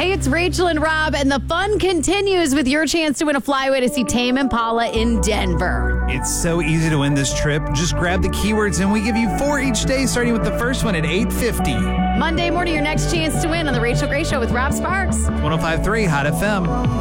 Hey, it's Rachel and Rob, and the fun continues with your chance to win a flyaway to see Tame Impala in Denver. It's so easy to win this trip. Just grab the keywords and we give you 4 each day, starting with the first one at 8:50. Monday morning, your next chance to win on The Rachel Gray Show with Rob Sparks. 105.3 Hot FM.